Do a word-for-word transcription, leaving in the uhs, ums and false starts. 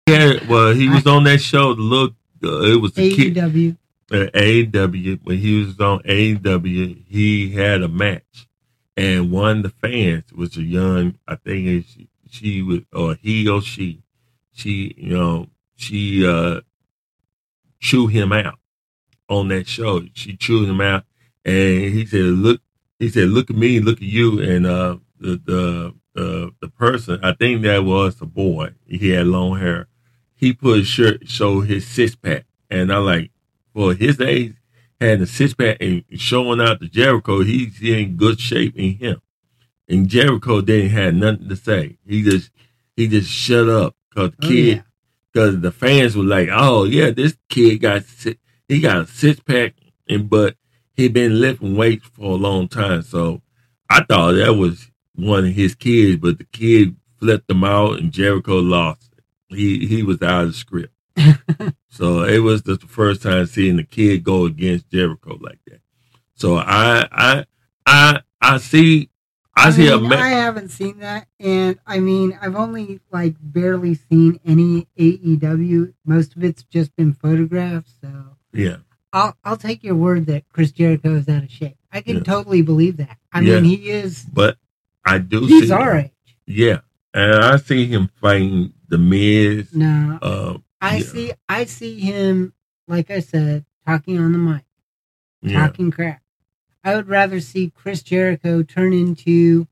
Yeah, well, he was on that show. Look, uh, it was the kid A E W. uh, A E W. When he was on A E W, he had a match, and one of the fans was a young. I think it, she, she was, or he or she, she, you know, she uh chewed him out on that show. She chewed him out, and he said, "Look," he said, "Look at me, look at you." And uh, the the uh, the person, I think that was a boy. He had long hair. He put his shirt, showed his six pack, and I like for his age, having a six pack and showing out to Jericho, he's in good shape in him. And Jericho didn't have nothing to say. He just he just shut up because the Oh yeah. kid, because the fans were like, "Oh yeah, this kid got si- he got a six pack, and but he been lifting weights for a long time." So I thought that was one of his kids, but the kid flipped him out, and Jericho lost. He he was out of the script. So it was the first time seeing the kid go against Jericho like that. So I I I I see I I see a mean, ma- I haven't seen that, and I mean, I've only like barely seen any A E W. Most of it's just been photographs, so yeah. I'll I'll take your word that Chris Jericho is out of shape. I can Yeah. totally believe that. I Yeah. mean, he is. But I do He's see, our age. yeah, and I see him fighting the Miz. No, Uh, I yeah, see. I see him, like I said, talking on the mic, yeah, talking crap. I would rather see Chris Jericho turn into